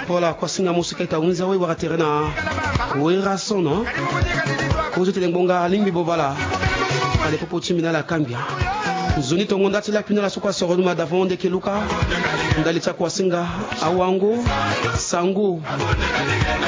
Voilà, kwa singa musika itaunza we wakaterena we rasono kozo telembonga limbi bovala ale popo chimina la kambia zoni tongonda tila pinala sukwa soronuma davonde keluka ndalitsa kwa singa awango sangu